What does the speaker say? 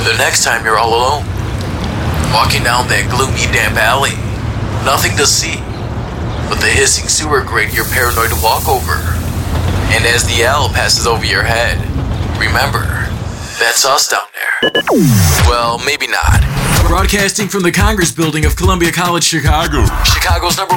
The next time you're all alone, walking down that gloomy, damp alley, nothing to see but the hissing sewer grate you're paranoid to walk over. And as the owl passes over your head, remember, that's us down there. Well, maybe not. Broadcasting from the Congress Building of Columbia College, Chicago. Chicago's #1